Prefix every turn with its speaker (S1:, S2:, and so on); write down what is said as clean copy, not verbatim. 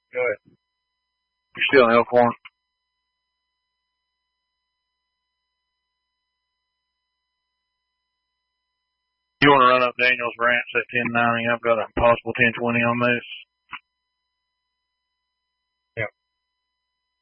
S1: Go ahead. You're still in Elkhorn? You want to run up Daniel's Ranch at 1090? I've got a possible 1020 on this.